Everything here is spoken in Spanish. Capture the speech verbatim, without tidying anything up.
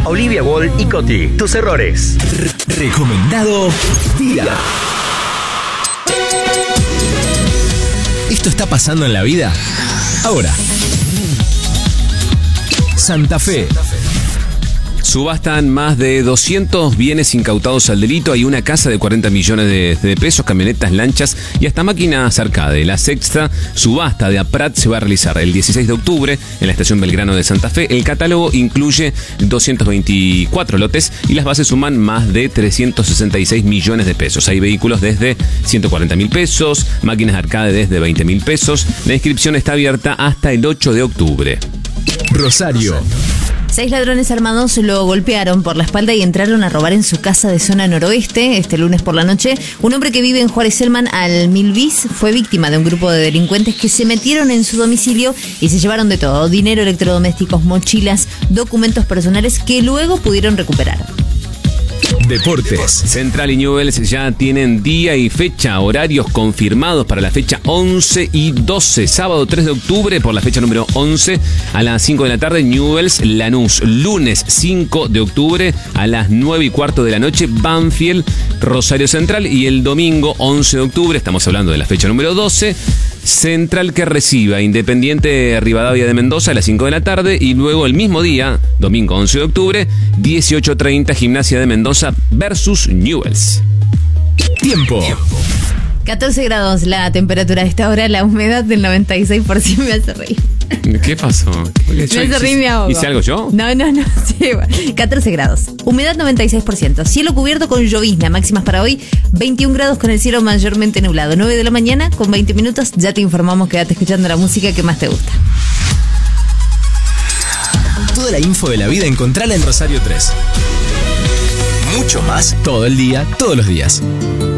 Olivia Wall y Coti. Tus errores. R- recomendado día. ¿Esto está pasando en la vida? Ahora. Santa Fe. Subastan más de doscientos bienes incautados al delito. Hay una casa de cuarenta millones de, de pesos, camionetas, lanchas y hasta máquinas arcade. La sexta subasta de APRAT se va a realizar el dieciséis de octubre en la estación Belgrano de Santa Fe. El catálogo incluye doscientos veinticuatro lotes y las bases suman más de trescientos sesenta y seis millones de pesos. Hay vehículos desde ciento cuarenta mil pesos, máquinas arcade desde veinte mil pesos. La inscripción está abierta hasta el ocho de octubre. Rosario. Seis ladrones armados lo golpearon por la espalda y entraron a robar en su casa de zona noroeste este lunes por la noche. Un hombre que vive en Juárez Selman al Mil bis fue víctima de un grupo de delincuentes que se metieron en su domicilio y se llevaron de todo: dinero, electrodomésticos, mochilas, documentos personales que luego pudieron recuperar. Deportes. Central y Newell's ya tienen día y fecha, horarios confirmados para la fecha once y doce. Sábado tres de octubre por la fecha número once a las cinco de la tarde, Newell's Lanús. Lunes cinco de octubre a las nueve y cuarto de la noche, Banfield Rosario Central. Y el domingo once de octubre, estamos hablando de la fecha número doce, Central que reciba Independiente Rivadavia de Mendoza a las cinco de la tarde. Y luego el mismo día, domingo once de octubre, dieciocho treinta, Gimnasia de Mendoza versus Newell's. Tiempo. catorce grados la temperatura a esta hora, la humedad del noventa y seis por ciento. Me hace reír. ¿Qué pasó? Me hace reír, me ahogo. ¿Hice algo yo? No, no, no. Sí, bueno. catorce grados. Humedad noventa y seis por ciento. Cielo cubierto con llovizna. Máximas para hoy, veintiún grados con el cielo mayormente nublado. nueve de la mañana con veinte minutos. Ya te informamos, quédate escuchando la música que más te gusta. Toda la info de la vida encontrala en Rosario tres. Mucho más todo el día, todos los días.